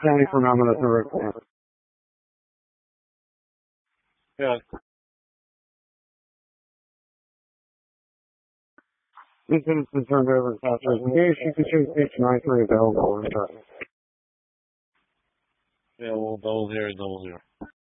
County phenomena to report. Yeah. This is turned over to Southwest Engage. You can choose page 93 available on track. Yeah, well, double zero.